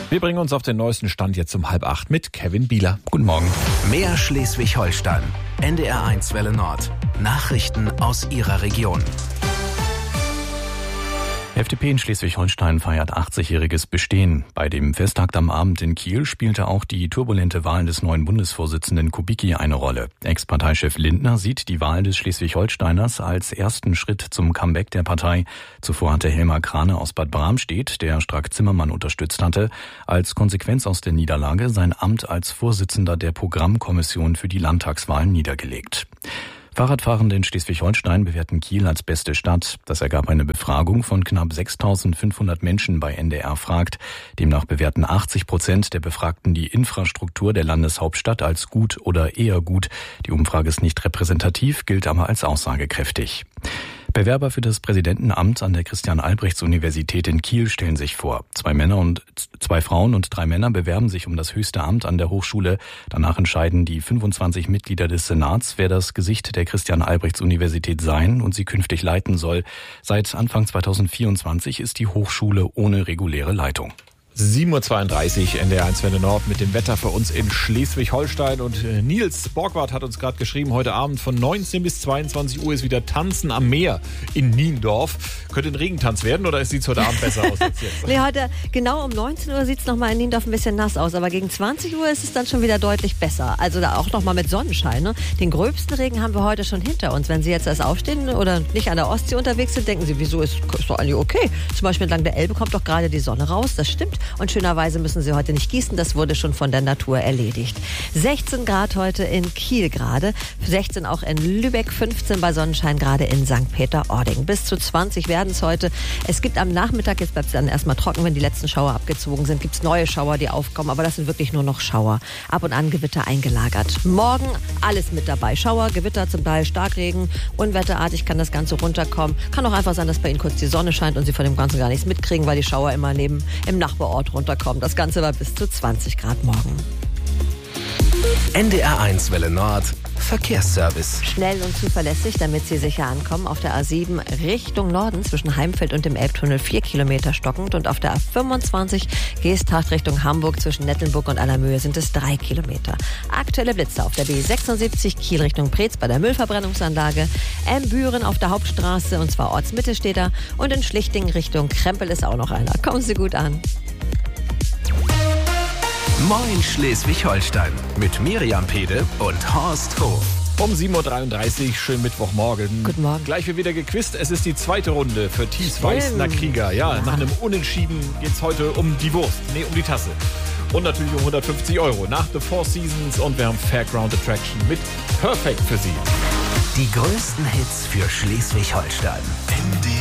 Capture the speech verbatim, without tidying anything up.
Wir bringen uns auf den neuesten Stand jetzt um halb acht mit Kevin Bieler. Guten Morgen. Mehr Schleswig-Holstein. N D R eins Welle Nord. Nachrichten aus Ihrer Region. Die F D P in Schleswig-Holstein feiert achtzigjähriges Bestehen. Bei dem Festtag am Abend in Kiel spielte auch die turbulente Wahl des neuen Bundesvorsitzenden Kubicki eine Rolle. Ex-Parteichef Lindner sieht die Wahl des Schleswig-Holsteiners als ersten Schritt zum Comeback der Partei. Zuvor hatte Helmar Krane aus Bad Bramstedt, der Strack-Zimmermann unterstützt hatte, als Konsequenz aus der Niederlage sein Amt als Vorsitzender der Programmkommission für die Landtagswahlen niedergelegt. Fahrradfahrende in Schleswig-Holstein bewerten Kiel als beste Stadt. Das ergab eine Befragung von knapp sechstausendfünfhundert Menschen bei N D R fragt. Demnach bewerten achtzig Prozent der Befragten die Infrastruktur der Landeshauptstadt als gut oder eher gut. Die Umfrage ist nicht repräsentativ, gilt aber als aussagekräftig. Bewerber für das Präsidentenamt an der Christian-Albrechts-Universität in Kiel stellen sich vor. Zwei Männer und zwei Frauen und drei Männer bewerben sich um das höchste Amt an der Hochschule. Danach entscheiden die fünfundzwanzig Mitglieder des Senats, wer das Gesicht der Christian-Albrechts-Universität sein und sie künftig leiten soll. Seit Anfang zweitausendvierundzwanzig ist die Hochschule ohne reguläre Leitung. sieben Uhr zweiunddreißig, N D R eins Welle Nord mit dem Wetter für uns in Schleswig-Holstein. Und Nils Borgward hat uns gerade geschrieben, heute Abend von neunzehn bis zweiundzwanzig Uhr ist wieder Tanzen am Meer in Niendorf. Könnte ein Regentanz werden oder sieht es heute Abend besser aus als jetzt? Nee, heute genau um neunzehn Uhr sieht es nochmal in Niendorf ein bisschen nass aus, aber gegen zwanzig Uhr ist es dann schon wieder deutlich besser. Also da auch nochmal mit Sonnenschein. Ne? Den gröbsten Regen haben wir heute schon hinter uns. Wenn Sie jetzt erst aufstehen oder nicht an der Ostsee unterwegs sind, denken Sie, wieso ist, ist doch eigentlich okay. Zum Beispiel entlang der Elbe kommt doch gerade die Sonne raus, das stimmt. Und schönerweise müssen Sie heute nicht gießen, das wurde schon von der Natur erledigt. sechzehn Grad heute in Kiel gerade, sechzehn auch in Lübeck, fünfzehn bei Sonnenschein gerade in Sankt Peter-Ording. Bis zu zwanzig werden es heute. Es gibt am Nachmittag, jetzt bleibt es dann erstmal trocken, wenn die letzten Schauer abgezogen sind, gibt es neue Schauer, die aufkommen, aber das sind wirklich nur noch Schauer. Ab und an Gewitter eingelagert. Morgen alles mit dabei. Schauer, Gewitter, zum Teil Starkregen, unwetterartig kann das Ganze runterkommen. Kann auch einfach sein, dass bei Ihnen kurz die Sonne scheint und Sie von dem Ganzen gar nichts mitkriegen, weil die Schauer immer neben im Nachbarort runterkommen. Das Ganze war bis zu zwanzig Grad morgen. N D R eins Welle Nord. Verkehrsservice. Schnell und zuverlässig, damit Sie sicher ankommen. Auf der A sieben Richtung Norden zwischen Heimfeld und dem Elbtunnel vier Kilometer stockend. Und auf der A fünfundzwanzig Geesthacht Richtung Hamburg zwischen Nettelnburg und Allermöhe sind es drei Kilometer. Aktuelle Blitze auf der B sechsundsiebzig Kiel Richtung Preetz bei der Müllverbrennungsanlage. Embüren auf der Hauptstraße und zwar Ortsmitte steht da. Und in Schlichting Richtung Krempel ist auch noch einer. Kommen Sie gut an. Moin Schleswig-Holstein mit Miriam Pede und Horst Hof. Um sieben Uhr dreiunddreißig, schönen Mittwochmorgen. Guten Morgen. Gleich wird wieder gequizt. Es ist die zweite Runde für Thies Weißner Krieger. Ja, ja, nach einem Unentschieden geht es heute um die Wurst, nee, um die Tasse. Und natürlich um hundertfünfzig Euro nach The Four Seasons. Und wir haben Fairground Attraction mit Perfect für Sie. Die größten Hits für Schleswig-Holstein.